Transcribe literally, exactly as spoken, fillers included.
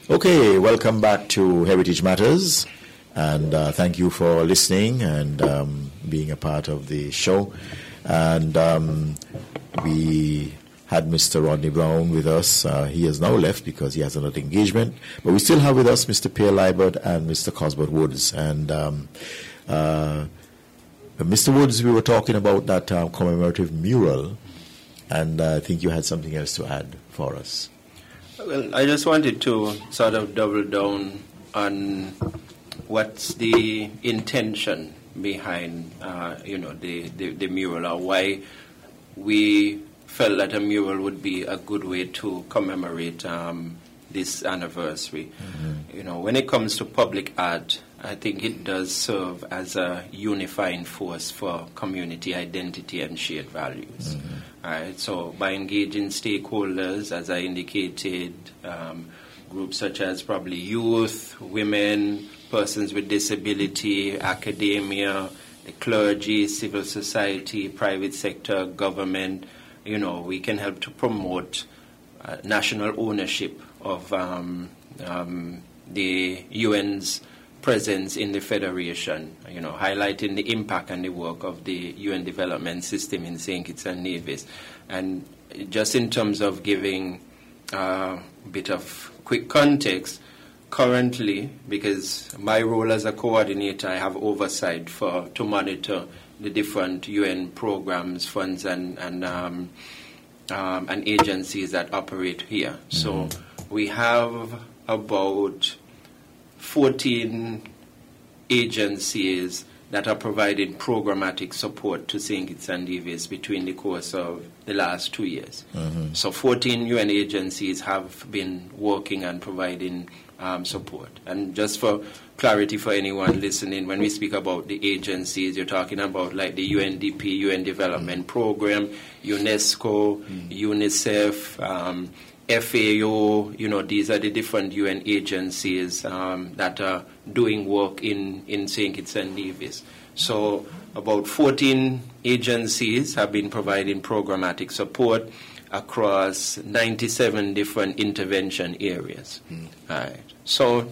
Okay, welcome back to Heritage Matters, and uh, thank you for listening and um, being a part of the show. And um, we had Mister Rodney Brown with us. Uh, he has now left because he has another engagement, but we still have with us Mister Pierre Liebert and Mister Cosbert Woods. And um, uh, Mister Woods, we were talking about that uh, commemorative mural, and uh, I think you had something else to add for us. Well, I just wanted to sort of double down on what's the intention behind, uh, you know, the, the, the mural, or why we felt that a mural would be a good way to commemorate um, this anniversary. Mm-hmm. You know, when it comes to public art, I think it does serve as a unifying force for community identity and shared values. Mm-hmm. All right, so by engaging stakeholders, as I indicated, um, groups such as probably youth, women, persons with disability, academia, the clergy, civil society, private sector, government, you know, we can help to promote uh, national ownership of um, um, the U N's presence in the Federation, you know, highlighting the impact and the work of the U N development system in Saint Kitts and Nevis. And just in terms of giving uh, a bit of quick context, currently, because my role as a coordinator, I have oversight for to monitor the different U N programs, funds, and and um, um, and agencies that operate here. Mm-hmm. So we have about fourteen agencies that are providing programmatic support to Saint Kitts and Nevis between the course of the last two years. Mm-hmm. So fourteen U N agencies have been working and providing um, support. And just for clarity for anyone listening, when we speak about the agencies, you're talking about like the U N D P, U N Development mm-hmm. Program, UNESCO, mm-hmm. UNICEF, um, F A O, you know, these are the different U N agencies um, that are doing work in, in Saint Kitts and Nevis. So about fourteen agencies have been providing programmatic support across ninety-seven different intervention areas. Mm. All right. So